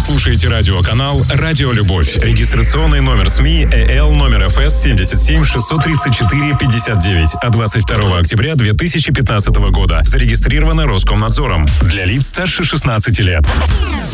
слушаете радиоканал «Радио Любовь». Регистрационный номер СМИ ЭЛ номер ФС 77 634 59 от 22 октября 2015 года. Зарегистрировано Роскомнадзором. Для лиц старше 16 лет.